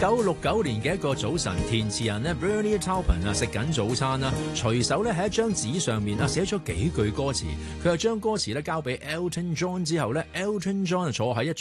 1969年嘅一個早晨，填詞人咧 Bernie Taupin 啊食緊早餐啦，隨手咧喺一張紙上面啊寫咗幾句歌詞，佢又將歌詞咧交俾 Elton John 之後咧 ，Elton John 坐喺一張